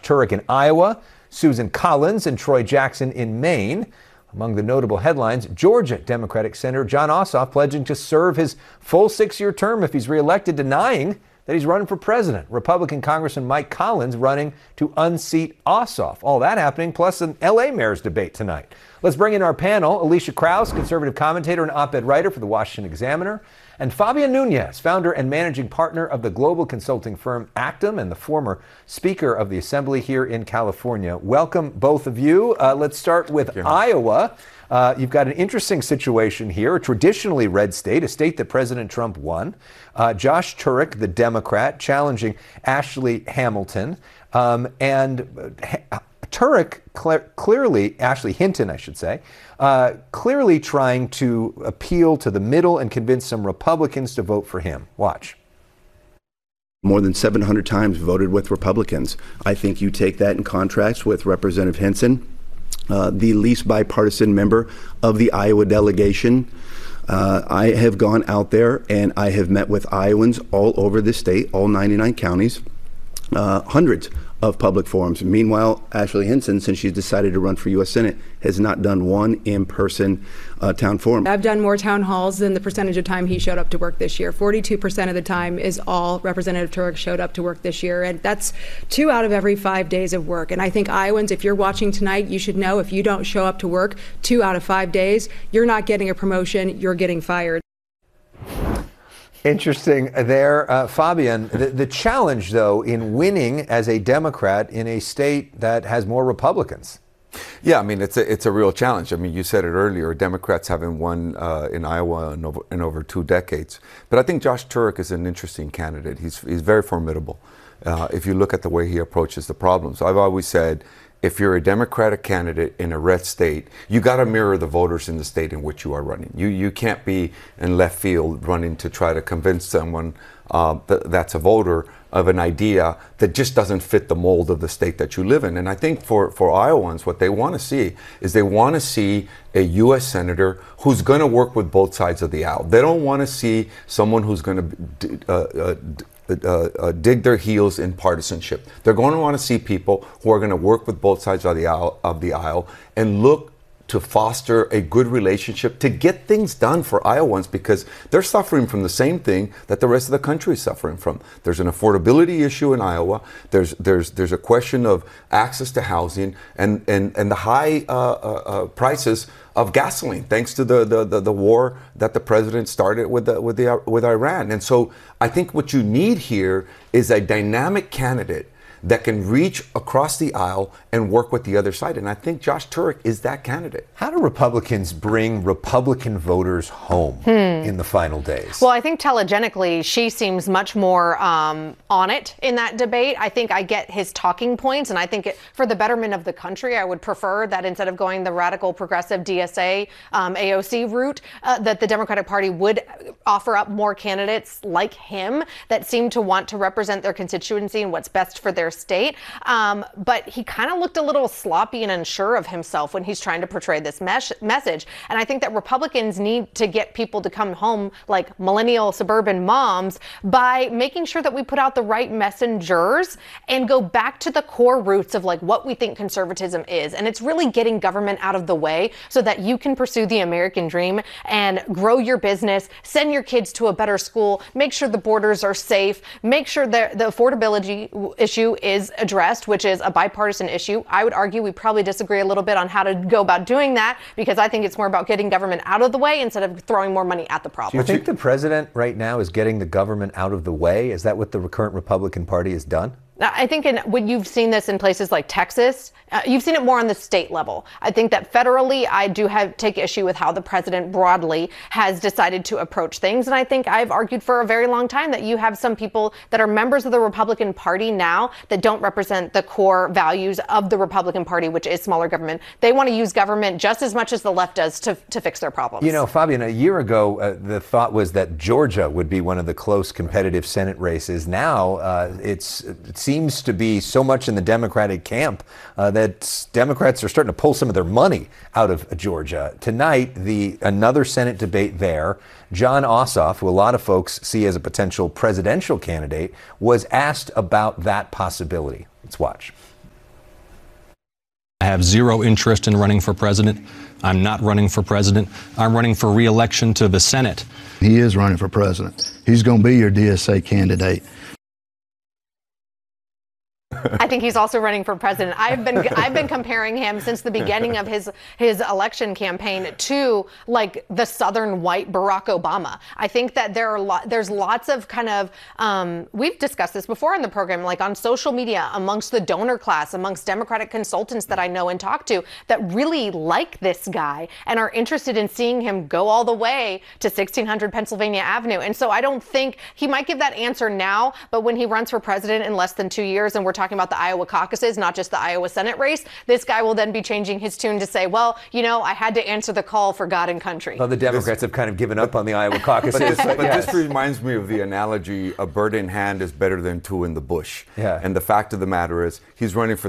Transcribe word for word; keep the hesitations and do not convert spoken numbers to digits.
Turek in Iowa, Susan Collins and Troy Jackson in Maine. Among the notable headlines, Georgia Democratic Senator Jon Ossoff pledging to serve his full six-year term if he's reelected, denying that he's running for president. Republican Congressman Mike Collins running to unseat Ossoff. All that happening, plus an L A mayor's debate tonight. Let's bring in our panel. Alicia Krause, conservative commentator and op-ed writer for the Washington Examiner, and Fabian Nunez, founder and managing partner of the global consulting firm Actum and the former Speaker of the Assembly here in California. Welcome, both of you. Uh, let's start with Iowa. Uh, you've got an interesting situation here, a traditionally red state, a state that President Trump won. Uh, Josh Turek, the Democrat, challenging Ashley Hamilton. Um, and uh, Turek cl- clearly, Ashley Hinton, I should say, uh, clearly trying to appeal to the middle and convince some Republicans to vote for him. Watch. More than seven hundred times voted with Republicans. I think you take that in contrast with Representative Hinson, uh, the least bipartisan member of the Iowa delegation. Uh, I have gone out there and I have met with Iowans all over the state, all ninety-nine counties, uh, hundreds of public forums. Meanwhile, Ashley Hinson, since she's decided to run for U S Senate, has not done one in-person uh, town forum. I've done more town halls than the percentage of time he showed up to work this year. forty-two percent of the time is all Representative Turek showed up to work this year, and that's two out of every five days of work. And I think Iowans, if you're watching tonight, you should know if you don't show up to work two out of five days, you're not getting a promotion, you're getting fired. Interesting there, uh, Fabian. The, the challenge, though, in winning as a Democrat in a state that has more Republicans. Yeah, I mean, it's a, it's a real challenge. I mean, you said it earlier, Democrats haven't won uh, in Iowa in over, in over two decades. But I think Josh Turek is an interesting candidate. He's, he's very formidable uh, if you look at the way he approaches the problem. So I've always said, if you're a Democratic candidate in a red state, you got to mirror the voters in the state in which you are running. You you can't be in left field running to try to convince someone uh, th- that's a voter of an idea that just doesn't fit the mold of the state that you live in. And I think for, for Iowans, what they want to see is they want to see a U S senator who's going to work with both sides of the aisle. They don't want to see someone who's going to uh, uh, Uh, uh, dig their heels in partisanship. They're going to want to see people who are going to work with both sides of the aisle, of the aisle and look to foster a good relationship to get things done for Iowans, because they're suffering from the same thing that the rest of the country is suffering from. There's an affordability issue in Iowa. There's there's there's a question of access to housing and and and the high uh, uh, uh, prices of gasoline, thanks to the, the, the, the war that the president started with the, with the with Iran. And so I think what you need here is a dynamic candidate that can reach across the aisle and work with the other side. And I think Josh Turek is that candidate. How do Republicans bring Republican voters home hmm. in the final days? Well, I think telegenically, she seems much more um, on it in that debate. I think I get his talking points, and I think it, for the betterment of the country, I would prefer that instead of going the radical progressive D S A, um, A O C route, uh, that the Democratic Party would offer up more candidates like him that seem to want to represent their constituency and what's best for their state. Um, but he kind of looked a little sloppy and unsure of himself when he's trying to portray this mes- message. And I think that Republicans need to get people to come home like millennial suburban moms by making sure that we put out the right messengers and go back to the core roots of like what we think conservatism is. And it's really getting government out of the way so that you can pursue the American dream and grow your business, send your kids to a better school, make sure the borders are safe, make sure that the affordability issue is addressed, which is a bipartisan issue. I would argue we probably disagree a little bit on how to go about doing that, because I think it's more about getting government out of the way instead of throwing more money at the problem. Do you think the president right now is getting the government out of the way? Is that what the current Republican Party has done? I think in, when you've seen this in places like Texas, uh, you've seen it more on the state level. I think that federally, I do have take issue with how the president broadly has decided to approach things. And I think I've argued for a very long time that you have some people that are members of the Republican Party now that don't represent the core values of the Republican Party, which is smaller government. They want to use government just as much as the left does to, to fix their problems. You know, Fabian, a year ago, uh, the thought was that Georgia would be one of the close competitive Senate races. Now, uh, it's, it's seems to be so much in the Democratic camp uh, that Democrats are starting to pull some of their money out of Georgia. Tonight, the another Senate debate there, Jon Ossoff, who a lot of folks see as a potential presidential candidate, was asked about that possibility. Let's watch. have zero interest in running for president. I'm not running for president. I'm running for re-election to the Senate. He is running for president. He's going to be your D S A candidate. I think he's also running for president. I've been I've been comparing him since the beginning of his his election campaign to like the Southern white Barack Obama. I think that there are lo- there's lots of kind of um, we've discussed this before in the program, like on social media amongst the donor class, amongst Democratic consultants that I know and talk to that really like this guy and are interested in seeing him go all the way to sixteen hundred Pennsylvania Avenue. And so I don't think he might give that answer now, but when he runs for president in less than two years and we're talking about the Iowa caucuses, not just the Iowa Senate race, this guy will then be changing his tune to say, well, you know, I had to answer the call for God and country. Well, the Democrats have kind of given up on the Iowa caucuses. But, this, but but yes. this reminds me of the analogy, a bird in hand is better than two in the bush. Yeah. And the fact of the matter is, he's running for